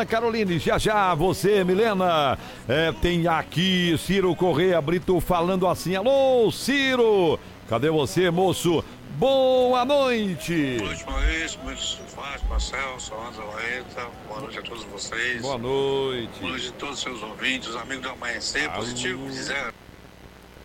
Caroline, já já, você, Milena, tem aqui Ciro Correia Brito falando assim, alô, Ciro, cadê você, moço? Boa noite! Boa noite, Maurício, boa noite, Fábio, Marcel, Solanza, Laeta, boa noite a todos vocês. Boa noite. Boa noite a todos os seus ouvintes, os amigos do Amanhecer, positivo, zero.